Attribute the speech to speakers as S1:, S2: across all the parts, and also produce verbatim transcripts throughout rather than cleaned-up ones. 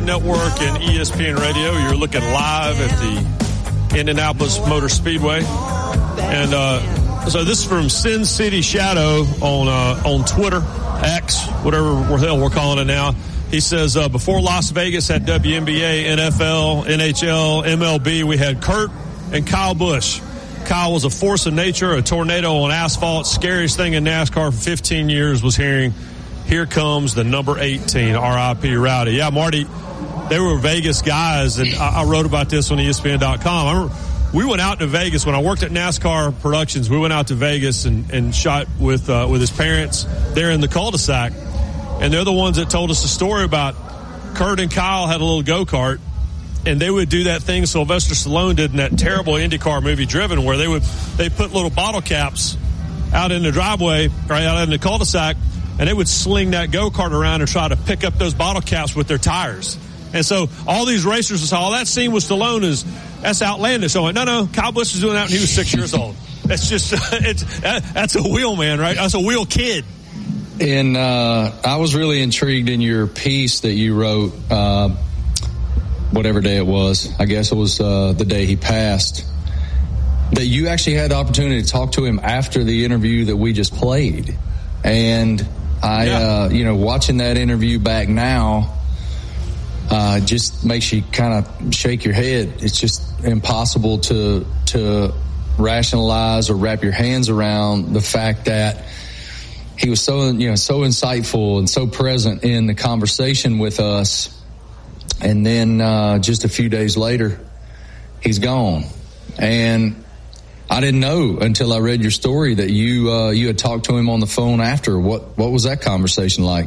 S1: Racing Network and E S P N Radio. You're looking live at the Indianapolis Motor Speedway. And uh, so this is from Sin City Shadow on uh, on Twitter, X, whatever the hell we're calling it now. He says, uh, before Las Vegas had W N B A, N F L, N H L, M L B, we had Kurt and Kyle Busch. Kyle was a force of nature, a tornado on asphalt. Scariest thing in NASCAR for fifteen years was hearing, here comes the number eighteen, R I P Rowdy. Yeah, Marty, they were Vegas guys, and I, I wrote about this on E S P N dot com. I remember we went out to Vegas when I worked at NASCAR Productions. We went out to Vegas and, and shot with uh, with his parents there in the cul-de-sac. And they're the ones that told us the story about Kurt and Kyle had a little go-kart, and they would do that thing Sylvester Stallone did in that terrible IndyCar movie Driven, where they would they put little bottle caps out in the driveway, right out in the cul-de-sac, and they would sling that go-kart around and try to pick up those bottle caps with their tires. And so all these racers would say, oh, that scene with Stallone is, that's outlandish. So I went, no, no, Kyle Busch was doing that when he was six years old. That's just, it's that, that's a wheel man, right? That's a wheel kid.
S2: And uh, I was really intrigued in your piece that you wrote, uh, whatever day it was. I guess it was uh, the day he passed. That you actually had the opportunity to talk to him after the interview that we just played. And I, yeah. uh, you know, watching that interview back now, uh, just makes you kind of shake your head. It's just impossible to to rationalize or wrap your hands around the fact that he was so, you know, so insightful and so present in the conversation with us. And then uh, just a few days later, he's gone. And I didn't know until I read your story that you uh, you had talked to him on the phone after. What what was that conversation like?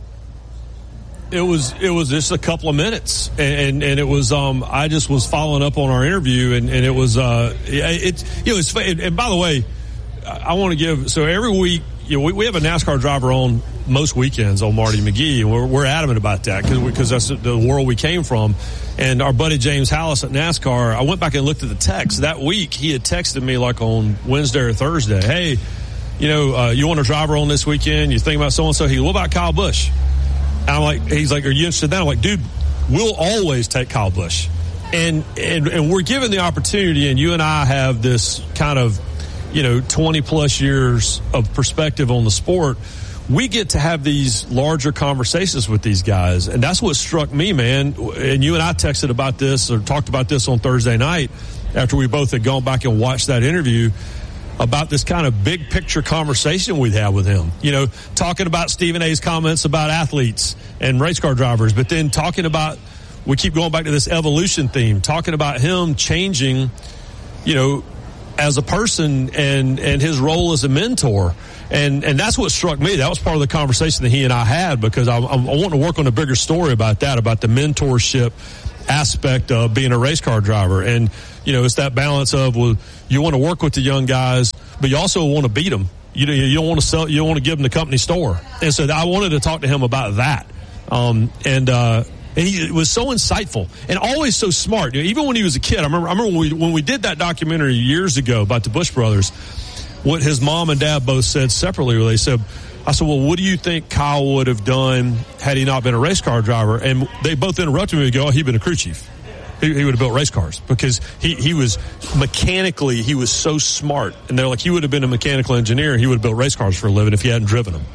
S1: It was it was just a couple of minutes, and and it was um I just was following up on our interview, and, and it was uh it you know it's and by the way, I want to give so every week. You know, we, we have a NASCAR driver on most weekends on Marty McGee, and we're, we're adamant about that because because that's the world we came from. And our buddy James Hallis at NASCAR, I went back and looked at the text. That week, he had texted me like on Wednesday or Thursday, hey, you know, uh, you want a driver on this weekend? You think about so-and-so? He goes, what about Kyle Busch? And I'm like, he's like, are you interested in that? I'm like, dude, we'll always take Kyle Busch. And, and, and we're given the opportunity, and you and I have this kind of, you know, twenty plus years of perspective on the sport. We get to have these larger conversations with these guys. And that's what struck me, man. And you and I texted about this or talked about this on Thursday night after we both had gone back and watched that interview about this kind of big picture conversation we'd had with him. You know, talking about Stephen A's comments about athletes and race car drivers, but then talking about, we keep going back to this evolution theme, talking about him changing, you know, as a person and, and his role as a mentor. And, and that's what struck me. That was part of the conversation that he and I had, because I, I, I want to work on a bigger story about that, about the mentorship aspect of being a race car driver. And, you know, it's that balance of, well, you want to work with the young guys, but you also want to beat them. You know, you don't want to sell, you don't want to give them the company store. And so I wanted to talk to him about that. Um, and, uh, And he was so insightful and always so smart. You know, even when he was a kid, I remember, I remember when we, when we did that documentary years ago about the Busch brothers, what his mom and dad both said separately, where they said, I said, well, what do you think Kyle would have done had he not been a race car driver? And they both interrupted me and go, oh, he'd been a crew chief. He, he would have built race cars, because he, he was mechanically, he was so smart. And they're like, he would have been a mechanical engineer. He would have built race cars for a living if he hadn't driven them.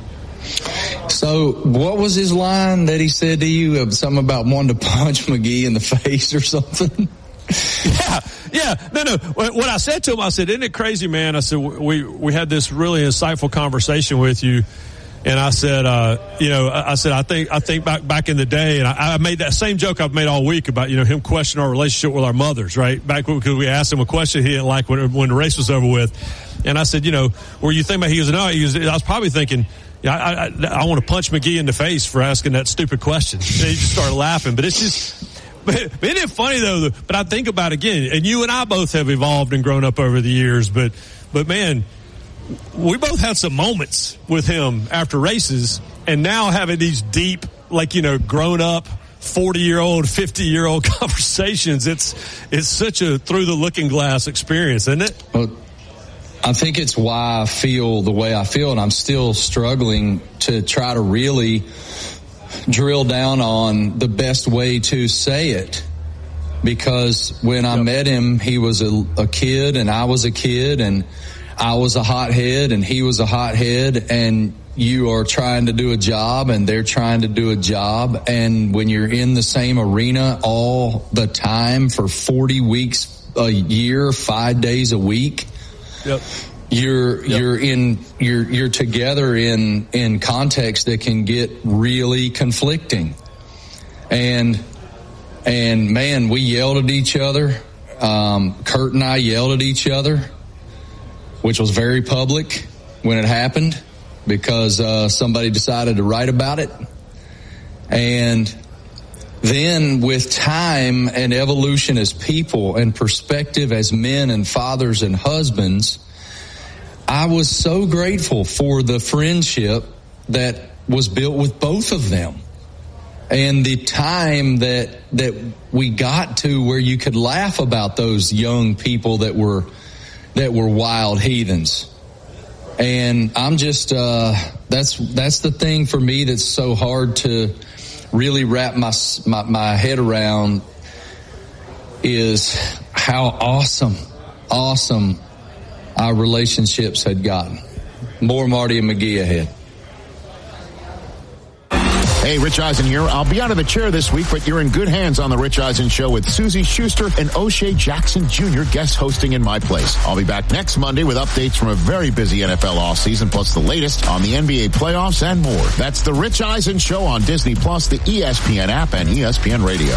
S2: So what was his line that he said to you? Something about wanting to punch McGee in the face or something?
S1: Yeah, yeah. No, no. What I said to him, I said, isn't it crazy, man? I said, we we had this really insightful conversation with you. And I said, uh, you know, I said, I think I think back back in the day, and I, I made that same joke I've made all week about, you know, him questioning our relationship with our mothers, right? Back because we asked him a question he didn't like when, when the race was over with. And I said, you know, were you thinking about, he goes, no, he was, I was probably thinking, yeah, I, I, I want to punch McGee in the face for asking that stupid question. And he just started laughing. But it's just, but isn't it funny though? But I think about it again, and you and I both have evolved and grown up over the years. But, but man, we both had some moments with him after races, and now having these deep, like, you know, grown up, forty year old, fifty year old conversations. It's, it's such a through the looking glass experience, isn't it?
S2: Well, I think it's why I feel the way I feel, and I'm still struggling to try to really drill down on the best way to say it, because when I yep. met him, he was a, a kid and I was a kid, and I was a hothead and he was a hothead, and you are trying to do a job and they're trying to do a job. And when you're in the same arena all the time for forty weeks a year, five days a week, yep. you're, yep. you're in, you're, you're together in, in context that can get really conflicting. And, and man, we yelled at each other. Um, Kurt and I yelled at each other, which was very public when it happened, because uh, somebody decided to write about it. And then with time and evolution as people and perspective as men and fathers and husbands, I was so grateful for the friendship that was built with both of them. And the time that that we got to where you could laugh about those young people that were that were wild heathens. And I'm just, uh, that's, that's the thing for me that's so hard to really wrap my, my, my head around, is how awesome, awesome our relationships had gotten. More Marty and McGee ahead.
S3: Hey, Rich Eisen here. I'll be out of the chair this week, but you're in good hands on the Rich Eisen Show with Susie Schuster and O'Shea Jackson Junior guest hosting in my place. I'll be back next Monday with updates from a very busy N F L offseason, plus the latest on the N B A playoffs and more. That's the Rich Eisen Show on Disney Plus, the E S P N app, and E S P N Radio.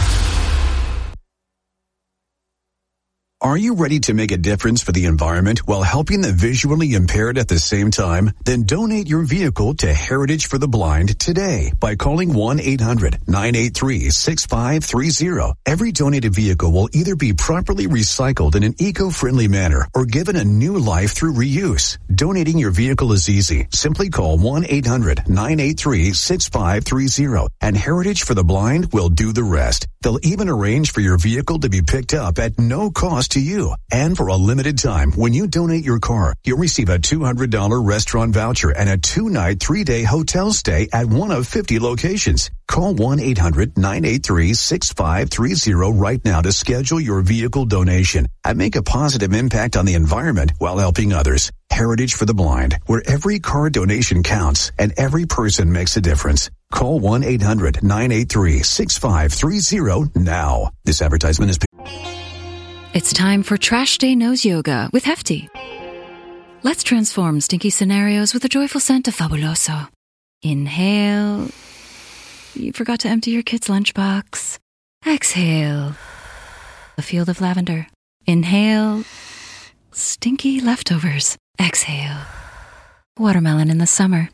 S4: Are you ready to make a difference for the environment while helping the visually impaired at the same time? Then donate your vehicle to Heritage for the Blind today by calling one eight hundred nine eight three six five three zero. Every donated vehicle will either be properly recycled in an eco-friendly manner or given a new life through reuse. Donating your vehicle is easy. Simply call one eight hundred nine eight three six five three zero and Heritage for the Blind will do the rest. They'll even arrange for your vehicle to be picked up at no cost to you. And for a limited time, when you donate your car, you'll receive a two hundred dollars restaurant voucher and a two-night, three-day hotel stay at one of fifty locations. Call one eight hundred nine eight three six five three zero right now to schedule your vehicle donation and make a positive impact on the environment while helping others. Heritage for the Blind, where every car donation counts and every person makes a difference. Call one eight hundred nine eight three six five three zero now. This advertisement is...
S5: It's time for Trash Day Nose Yoga with Hefty. Let's transform stinky scenarios with a joyful scent of Fabuloso. Inhale. You forgot to empty your kid's lunchbox. Exhale. A field of lavender. Inhale. Stinky leftovers. Exhale. Watermelon in the summer.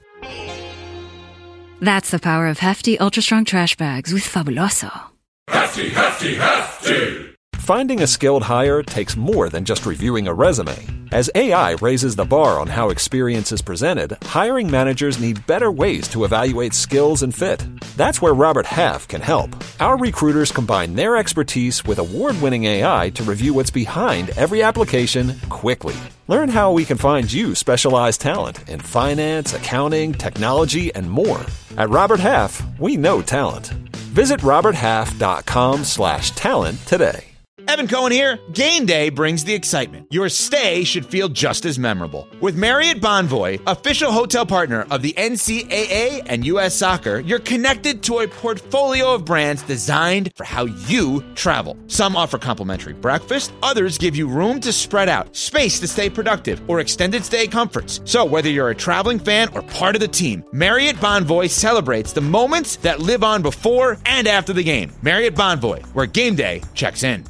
S5: That's the power of Hefty Ultra Strong Trash Bags with Fabuloso.
S6: Hefty, Hefty, Hefty!
S7: Finding a skilled hire takes more than just reviewing a resume. As A I raises the bar on how experience is presented, hiring managers need better ways to evaluate skills and fit. That's where Robert Half can help. Our recruiters combine their expertise with award-winning A I to review what's behind every application quickly. Learn how we can find you specialized talent in finance, accounting, technology, and more. At Robert Half, we know talent. Visit roberthalf.com slash talent today.
S8: Evan Cohen here. Game day brings the excitement. Your stay should feel just as memorable. With Marriott Bonvoy, official hotel partner of the N C double A and U S Soccer, you're connected to a portfolio of brands designed for how you travel. Some offer complimentary breakfast, others give you room to spread out, space to stay productive, or extended stay comforts. So whether you're a traveling fan or part of the team, Marriott Bonvoy celebrates the moments that live on before and after the game. Marriott Bonvoy, where game day checks in.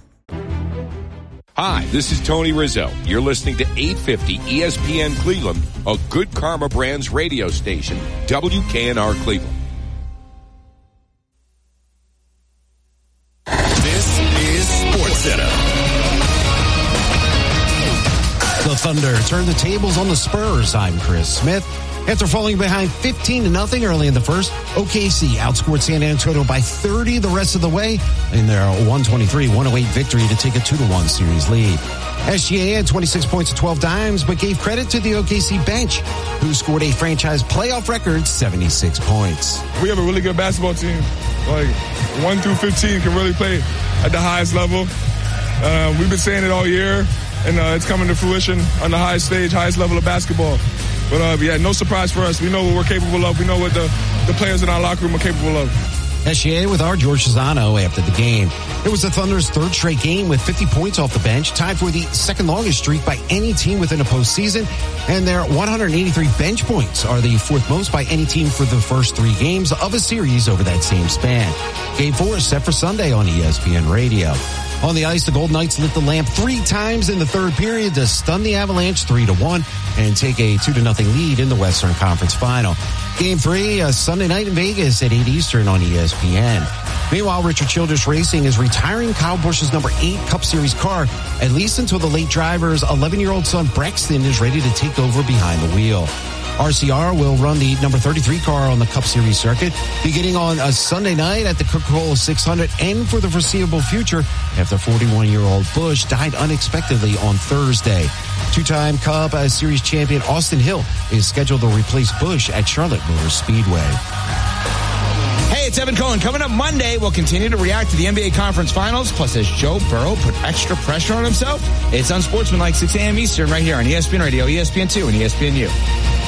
S6: Hi, this is Tony Rizzo. You're listening to eight fifty E S P N Cleveland, a Good Karma Brands radio station, W K N R Cleveland.
S9: This is SportsCenter.
S10: The Thunder turn the tables on the Spurs. I'm Chris Smith. After falling behind fifteen to nothing early in the first, O K C outscored San Antonio by thirty the rest of the way in their one twenty-three one oh eight victory to take a two to one series lead. S G A had twenty-six points and twelve dimes, but gave credit to the O K C bench, who scored a franchise playoff record seventy-six points.
S11: We have a really good basketball team. Like, one through fifteen can really play at the highest level. Uh, we've been saying it all year, and uh, it's coming to fruition on the highest stage, highest level of basketball. But, uh, yeah, no surprise for us. We know what we're capable of. We know what the, the players in our locker room are capable of.
S10: S G A with our George Cesano after the game. It was the Thunder's third straight game with fifty points off the bench, tied for the second longest streak by any team within a postseason, and their one hundred eighty-three bench points are the fourth most by any team for the first three games of a series over that same span. Game four is set for Sunday on E S P N Radio. On the ice, the Golden Knights lit the lamp three times in the third period to stun the Avalanche three to one and take a two to nothing lead in the Western Conference Final. Game three, uh, Sunday night in Vegas at eight Eastern on E S P N. Meanwhile, Richard Childress Racing is retiring Kyle Busch's number eight Cup Series car, at least until the late driver's eleven-year-old son Brexton is ready to take over behind the wheel. R C R will run the number thirty-three car on the Cup Series circuit, beginning on a Sunday night at the Coca-Cola six hundred and for the foreseeable future after forty-one-year-old Busch died unexpectedly on Thursday. Two-time Cup Series champion Austin Hill is scheduled to replace Busch at Charlotte Motor Speedway.
S8: Hey, it's Evan Cohen. Coming up Monday, we'll continue to react to the N B A Conference Finals. Plus, as Joe Burrow put extra pressure on himself, it's Unsportsmanlike six a.m. Eastern right here on E S P N Radio, E S P N two, and E S P N U.